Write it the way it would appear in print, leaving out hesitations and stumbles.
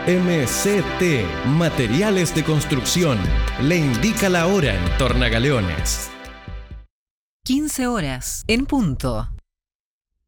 MCT Materiales de Construcción le indica la hora en Tornagaleones. 15 horas en punto.